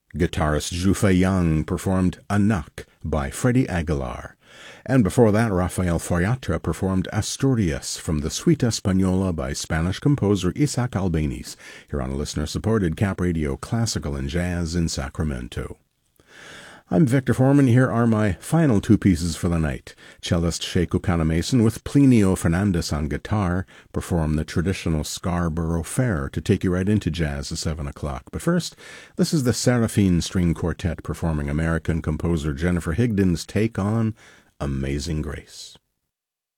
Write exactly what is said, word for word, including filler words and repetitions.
Guitarist Zhufa Yang performed Anak by Freddie Aguilar. And before that, Rafael Foyatra performed Asturias from the Suite Española by Spanish composer Isaac Albeniz, here on a listener-supported Cap Radio Classical and Jazz in Sacramento. I'm Victor Foreman. Here are my final two pieces for the night. Cellist Sheikh Mason with Plinio Fernandez on guitar perform the traditional Scarborough Fair to take you right into jazz at seven o'clock. But first, this is the Seraphine String Quartet performing American composer Jennifer Higdon's take on Amazing Grace.